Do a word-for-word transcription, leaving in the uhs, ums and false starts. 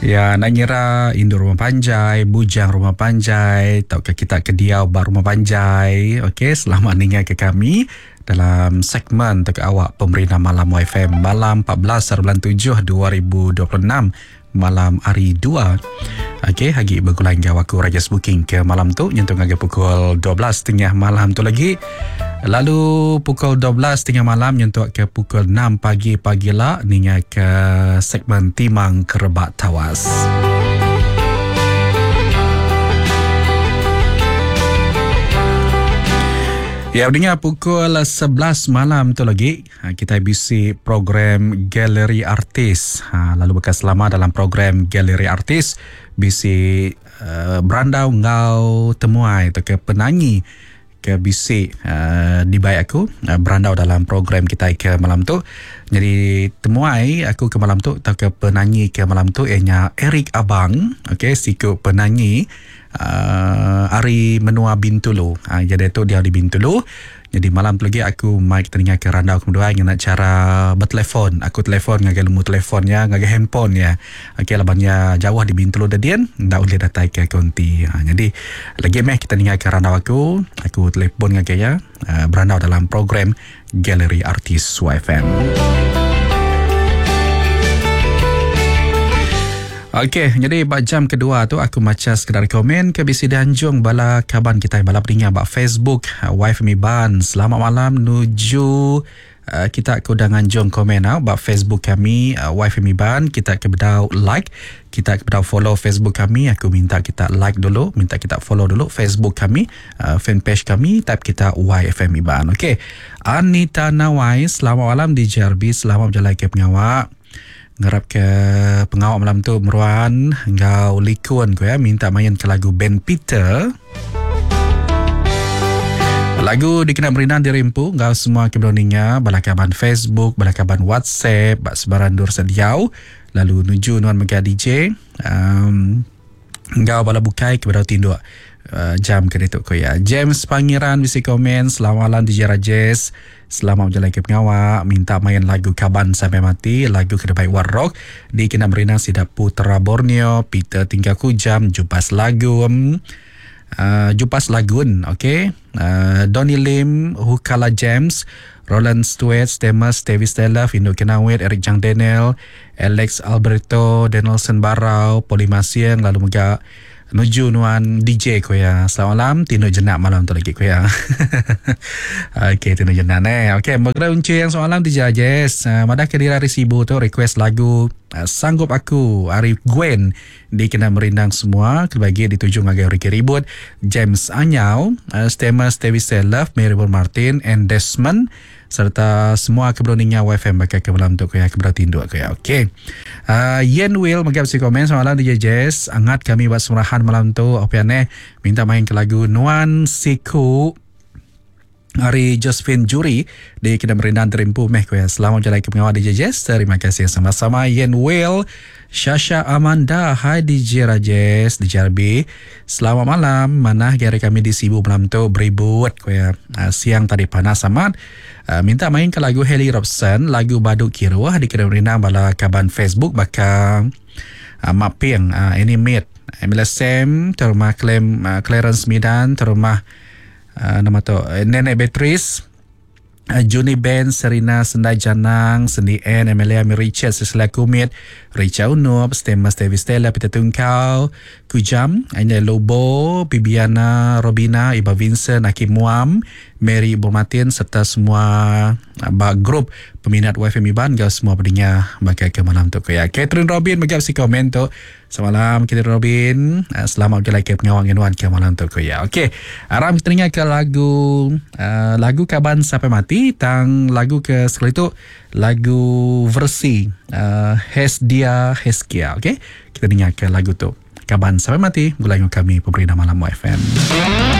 Ya, nak ngira Indo Rumah Panjai, Bujang Rumah Panjai, tahukah kita Kediau Bar Rumah Panjai. Okey, selamat dengar ke kami dalam segmen untuk awak Pemerintah Malam Y F M malam empat belas bulan tujuh dua ribu dua puluh enam, malam hari dua. Okey, hagi bergulang aku Rajas Booking ke malam tu nyentuh agak pukul dua belas tengah malam tu lagi. Lalu pukul dua belas tengah malam nyentuh ke pukul enam pagi pagi lah ninga ke segmen Timang Kerebak Tawas. Ya, dengar pukul sebelas malam tu lagi kita bisi program Galeri Artis. Ha, lalu bekas lama dalam program Galeri Artis bisi uh, berandau ngau temuai atau ke penanyi ke bisi uh, di baik aku uh, berandau dalam program kita ke malam tu. Jadi temuai aku ke malam tu atau ke penanyi ke malam tu ianya Eric Abang. Okey, siku penanyi Uh, Ari Menua Bintulu. uh, Jadi tu dia di Bintulu. Jadi malam tu lagi aku mic telinga ke randau kedua yang nak cara bertelefon. Aku telefon ngagai lemu telefonnya, ngagai handphone ya. Okey, labannya jauh di Bintulu dadian, ndak boleh datang ke konti. Ha, jadi lagi meh kita telinga ke randau aku. Aku telefon ngagai ya, uh, berandau dalam program Galeri Artis Y F M. Okey, jadi bak jam kedua tu aku macam sekedar komen ke bisi danjung bala kaban kita bala peringat bak Facebook Y F M Iban. Selamat malam nuju uh, kita aku dengan jong komen uh, bak Facebook kami uh, Y F M Iban. Kita ke bedau like, kita ke bedau follow Facebook kami. Aku minta kita like dulu, minta kita follow dulu Facebook kami, uh, fanpage kami, type kita Y F M Iban. Okey. Anita Nawai, selamat malam di J R B, selamat berjalan ke pengawak. Ngarap ke pengawak malam tu meruan engkau likun ko ya, minta main ke lagu Ben Peter. Lagu dikenal berinan dirimpu engkau semua keberaninya balakaban Facebook, balakaban WhatsApp, bak sebaran dur sediau. Lalu nuju nuan mega D J. Um, engkau bala bukai kepada tinduk uh, jam ke detuk ko ya. James Pangeran bisi komen, selamat malam D J Rajes. Selamat berjalan ke pengawak. Minta main lagu Kaban Sampai Mati, lagu Kedebai War Rock di Kena Merina Sidak Putra Borneo, Peter Tinggal Kujam, Jupas Lagu, uh, Jupas Lagun, okay. uh, Donny Lim, Hukala James, Roland Stewart, Stemus, Stevie Stella, Findo Kenawit, Eric Jang Daniel, Alex Alberto, Danielson Barau, Polimasian, lalu juga nuju nuan D J ko ya. Selamat malam, tino jenak malam tu lagi ko ya. Okey, tino jenak eh. Okey, bergerak unci yang semalam D J Jess. Uh, madah kedira resibu tu request lagu uh, Sanggup Aku, Arif Gwen di Kena Merindang semua. Kebagi dituju ngagai Ricky Ribut, James Anyau, uh, Stemus, Stevie Selef, Mary Paul Martin, and Desmond, serta semua keberaniannya Y F M bakal ke malam tu kaya keberat tinduk kaya. Okey. Uh, Yen Will magap si komen semalam D J Jess. Angat kami buat sumrahan malam tu. Opian eh minta main ke lagu Nuan Siku Hari Josephine Juri di Kena Merindang terimpu meh kaya. Selamat jalan ke pengawal D J Jess. Terima kasih sama-sama Yen Will. Shasha Amanda, hai D J Rajes, D J R B. Selamat malam. Mana gara kami di Sibu malam tu beribut kaya. Uh, siang tadi panas amat. Uh, minta main ke lagu Haley Robson, lagu Baduk Kiruah di Kena Merindang bala kaban Facebook bakal uh, mapping uh, animate M L S M terumah Clem, uh, Clarence Midan, terumah uh, nama tu uh, Nenek Beatrice, uh, Juni Ben, Serina Sendai Janang, Sendi N, Amelia Ami Richard, Sesla Kumit, Richa Unup, Stemma Stevi Stella, Peter Tungkau, Kujam, Aina Lobo, Bibiana Robina, Iba Vincent, Hakim Muam, Mary Ibu Martin, serta semua uh, grup peminat Y F M Iban, gau semua pedingnya bagai ke malam tu kaya. Catherine Robin bagi si komen tu. Semalam Catherine Robin, uh, selamat berjalan ke pengawang inuan ke malam tu kaya. Okey, aram kita dengar ke lagu uh, lagu Kaban Sampai Mati, tang lagu ke sekali tu lagu versi uh, Hesdia Heskia. Okey, kita dengar ke lagu tu Kaban Sampai Mati, gulangan kami Pemerintah Malam Y F M.